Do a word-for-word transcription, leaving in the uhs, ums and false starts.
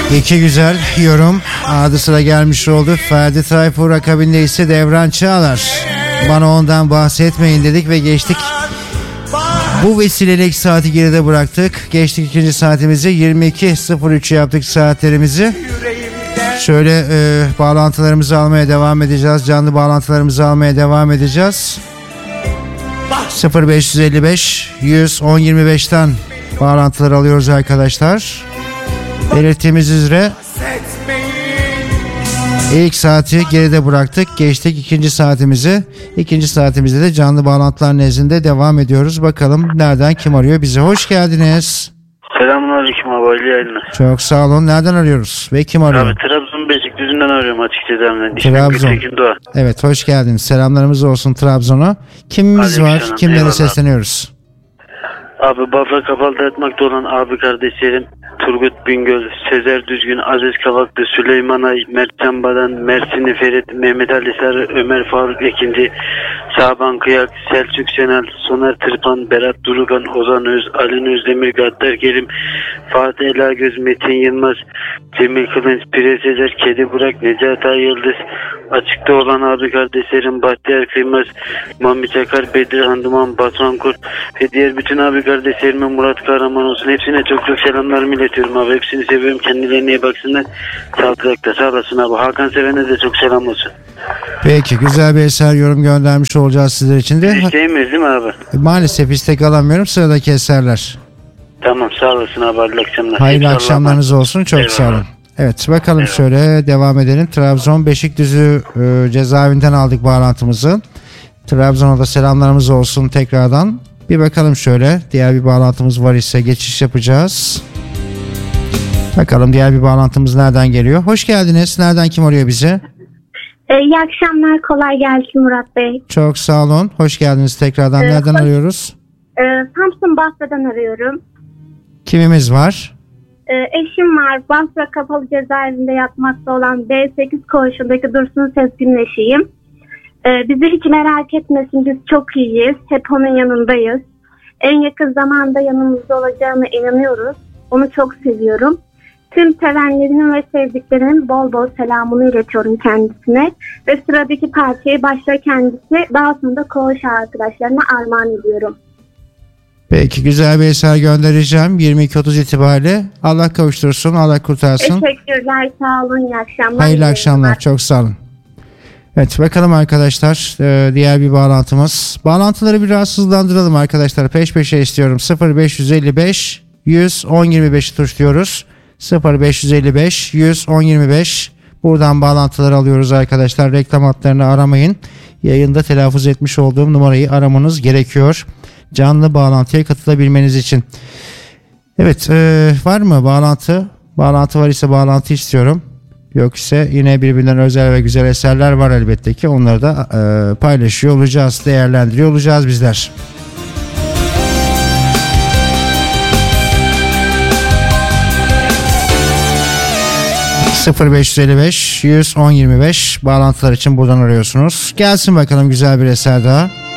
İki güzel yorum adı sıra gelmiş oldu. Ferdi Tayfur, akabinde ise Devran Çağlar. Bana ondan bahsetmeyin dedik ve geçtik. Bu vesileyle ilk saati geride bıraktık. Geçtik ikinci saatimizi, yirmi iki sıfır üç yaptık saatlerimizi. Şöyle e, bağlantılarımızı almaya devam edeceğiz. Canlı bağlantılarımızı almaya devam edeceğiz. sıfır beş elli beş yüz on yirmi beşten bağlantıları alıyoruz arkadaşlar. Belirttiğimiz üzere ilk saati geride bıraktık. Geçtik ikinci saatimizi. İkinci saatimizde de canlı bağlantılar nezdinde devam ediyoruz. Bakalım nereden kim arıyor bizi. Hoş geldiniz. Selamünaleyküm abi, Ali yayınlar. Çok sağ olun. Nereden arıyoruz ve kim arıyor? Abi Trabzon Beşikdüzü'nden arıyorum açıkçası. Trabzon. Evet, hoş geldiniz. Selamlarımız olsun Trabzon'a. Kimimiz var? Selam, kimlere eyvallah. sesleniyoruz? Abi Bafra Kapalı'da yatmakta olan abi kardeşlerim Turgut Bingöl, Sezer Düzgün, Aziz Kavaklı, Süleyman Ay, Mertcan Badan, Mersinli Ferit, Mehmet Ali Sarı, Ömer Faruk Ekinci, Şaban Kıyak, Selçuk Şenal, Soner Tırpan, Berat Durukan, Ozan Öz, Ali Özdemir, Gaddar Kerim, Fatih Elagöz, Metin Yılmaz, Cemil Kılınç, Pire Sezer, Kedi Burak, Necati Ay Yıldız, açıkta olan abi kardeşlerim Bahtiyar Kıymaz, Mami Çakar, Bedirhan Duman, Batuhan Kurt ve diğer bütün abi kardeşlerime Murat Kahraman olsun. Hepsine çok çok selamlarımı iletiyorum abi. Hepsini seviyorum. Kendilerine iyi baksınlar. Sağlıkla sağ olasın abi. Hakan Seven'e de çok selam olsun. Peki, güzel bir eser yorum göndermiş olacağız sizler için de. İsteyemiyoruz değil mi abi? Maalesef istek alamıyorum. Sıradaki eserler. Tamam, sağ olasın abi. Hayırlı akşamlar. Hayırlı Hepsi akşamlarınız Allah'tan. olsun. Çok Eyvallah. sağ olun. Evet, bakalım Eyvallah. şöyle devam edelim. Trabzon Beşikdüzü e, cezaevinden aldık bağlantımızı. Trabzon'a da selamlarımız olsun tekrardan. Bir bakalım şöyle. Diğer bir bağlantımız var ise geçiş yapacağız. Bakalım diğer bir bağlantımız nereden geliyor? Hoş geldiniz. Nereden kim arıyor bizi? Ee, iyi akşamlar, kolay gelsin Murat Bey. Çok sağ olun. Hoş geldiniz tekrardan. Ee, Nereden hoş- arıyoruz? Ee, Samsun Bafra'dan arıyorum. Kimimiz var? Ee, eşim var, Bafra Kapalı Cezaevinde yatmakta olan B sekiz koğuşundaki Dursun Sezgin'in eşiyim. Ee, bizi hiç merak etmesin, biz çok iyiyiz, hep onun yanındayız. En yakın zamanda yanımızda olacağına inanıyoruz, onu çok seviyorum. Tüm sevenlerinin ve sevdiklerinin bol bol selamını iletiyorum kendisine. Ve sıradaki parçayı başta kendisi, daha sonra da koğuş arkadaşlarına armağan ediyorum. Peki, güzel bir eser göndereceğim. yirmi iki otuz itibariyle. Allah kavuştursun, Allah kurtarsın. Teşekkürler, sağ olun, iyi akşamlar. Hayırlı akşamlar, çok sağ olun. Evet, bakalım arkadaşlar, ee, diğer bir bağlantımız. Bağlantıları biraz hızlandıralım arkadaşlar. Peş peşe istiyorum. sıfır beş elli beş yüz on yirmi beşi tuşluyoruz. sıfır beş elli beş yüz on yirmi beş. Buradan bağlantıları alıyoruz arkadaşlar. Reklam hatlarını aramayın. Yayında telaffuz etmiş olduğum numarayı aramanız gerekiyor. Canlı bağlantıya katılabilmeniz için. Evet, e, var mı bağlantı? Bağlantı var ise bağlantı istiyorum. Yok ise yine birbirinden özel ve güzel eserler var elbette ki. Onları da e, paylaşıyor olacağız, değerlendiriyor olacağız bizler. sıfır beş elli beş yüz on yirmi beş bağlantılar için buradan arıyorsunuz. Gelsin bakalım güzel bir eser daha.